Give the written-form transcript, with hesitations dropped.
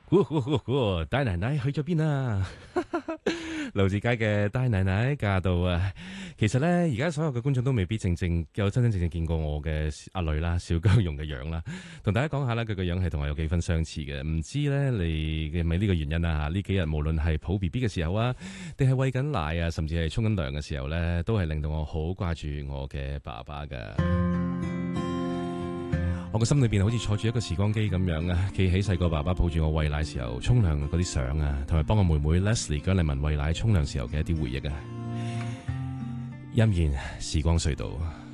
大奶奶去咗邊啊？路志街嘅大奶奶駕到啊！其實咧，而家所有嘅觀眾都未必真正見過我嘅阿女啦，小姜蓉嘅樣啦。同大家講下啦，佢個樣係同我有幾分相似嘅。唔知咧你係咪呢個原因啊？呢幾日無論係抱 B B 嘅時候啊，定係餵緊奶啊，甚至係沖緊涼嘅時候咧，都係令到我好掛住我嘅爸爸噶。我個心裏邊好似坐住一個時光機咁樣啊，記起細個爸爸抱住我餵奶時候沖涼嗰啲相啊，同埋幫我妹妹 Leslie 姜麗文餵奶沖涼時候嘅一啲回憶啊。欣然時光隧道。